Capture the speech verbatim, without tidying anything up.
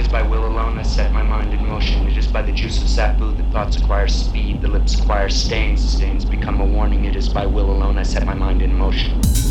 by will alone I set my mind in motion. It is by the juice of sapu that thoughts acquire speed, the lips acquire stains, stains become a warning. It is by will alone I set my mind in motion.